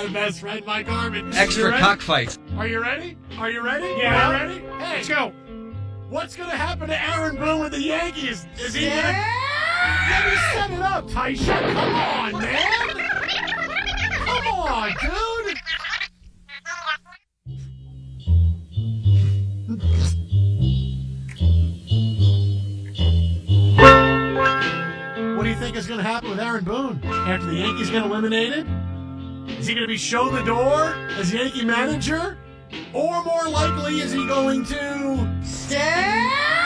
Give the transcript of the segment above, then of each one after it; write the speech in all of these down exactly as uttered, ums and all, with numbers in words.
my best friend, Mike Harmon. Extra cockfights. Are you ready? Are you ready? Yeah. Are you ready? Hey, Let's go. what's going to happen to Aaron Boone with the Yankees? Is he going to... Let me set it up, Taisha. Come on, man. Come on, dude. What do you think is going to happen with Aaron Boone after the Yankees get eliminated? Is he going to be shown the door as Yankee manager? Or more likely, is he going to stay?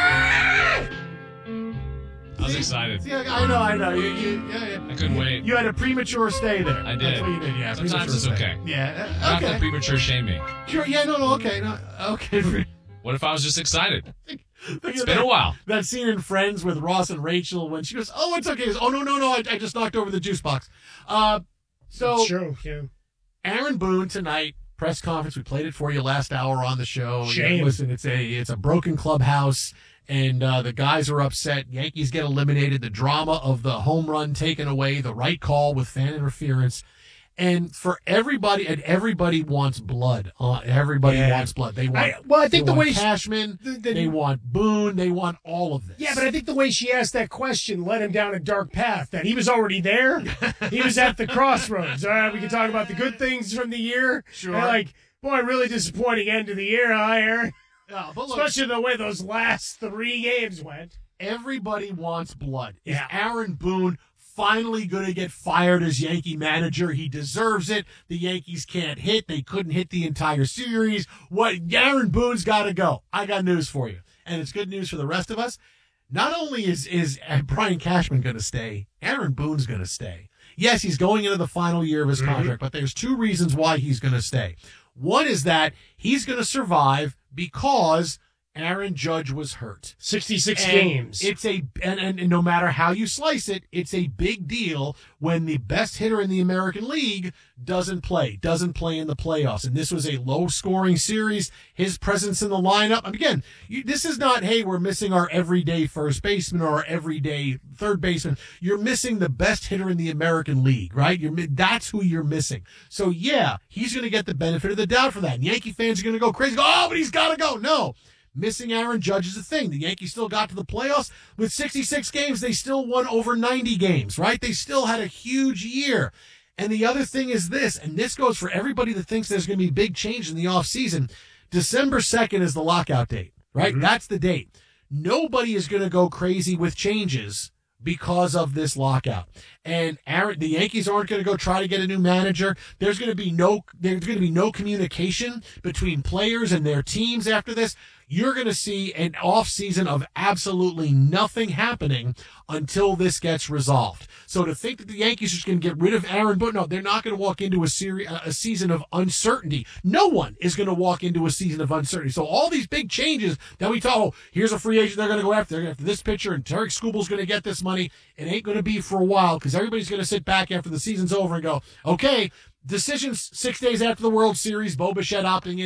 I was excited. Yeah, I know, I know. You, you, yeah, yeah. I couldn't wait. You had a premature stay there. I did. That's what you did, yeah. Sometimes it's premature okay. stay. Yeah, uh, Not okay. the premature shaming. Sure, yeah, no, no, okay. No, okay. What if I was just excited? Think It's of been that, a while. That scene in Friends with Ross and Rachel when she goes, oh, it's okay. He goes, oh, no, no, no, I, I just knocked over the juice box. Uh, so, It's true, yeah. Aaron Boone tonight, press conference. We played it for you last hour on the show. Shame. Yeah, listen, it's a it's a broken clubhouse, and uh, the guys are upset. Yankees get eliminated. The drama of the home run taken away, the right call with fan interference. And for everybody, and everybody wants blood. Uh, everybody Yeah. wants blood. They want. I- well, I think they the want way she- Cashman. the- the- they want Boone. They want all of this. Yeah, but I think the way she asked that question led him down a dark path. That he was already there. He was at the crossroads. All right, we can talk about the good things from the year. Sure. And like, boy, really disappointing end to the year, huh, Aaron? Yeah, but look, Especially the way those last three games went. everybody wants blood. Is Yeah. Aaron Boone finally going to get fired as Yankee manager? He deserves it. The Yankees can't hit. They couldn't hit the entire series. What? Aaron Boone's got to go. I got news for you. And it's good news for the rest of us. Not only is, is Brian Cashman going to stay, Aaron Boone's going to stay. Yes, he's going into the final year of his Mm-hmm. contract, but there's two reasons why he's going to stay. One is that he's going to survive because Aaron Judge was hurt. sixty-six And games. It's a and, and, and no matter how you slice it, it's a big deal when the best hitter in the American League doesn't play, doesn't play in the playoffs. And this was a low-scoring series. His presence in the lineup. And again, you, this is not, hey, we're missing our everyday first baseman or our everyday third baseman. You're missing the best hitter in the American League, right? You're that's who you're missing. So yeah, he's going to get the benefit of the doubt for that. And Yankee fans are going to go crazy. Go, oh, but he's got to go. No. Missing Aaron Judge is a thing. The Yankees still got to the playoffs. With sixty-six games, they still won over ninety games, right? They still had a huge year. And the other thing is this, and this goes for everybody that thinks there's going to be big change in the offseason. December second is the lockout date, right? Mm-hmm. That's the date. Nobody is going to go crazy with changes because of this lockout. And Aaron, the Yankees aren't going to go try to get a new manager. There's going to be no there's going to be no communication between players and their teams after this. You're going to see an off season of absolutely nothing happening until this gets resolved. So to think that the Yankees are just going to get rid of Aaron Boone, no, they're not going to walk into a series, a season of uncertainty. No one is going to walk into a season of uncertainty. So all these big changes that we talk, oh, here's a free agent they're going to go after. They're going to go after this pitcher, and Tarek Skubal's going to get this money. It ain't going to be for a while because everybody's going to sit back after the season's over and go, okay, decisions six days after the World Series, Bo Bichette opting in.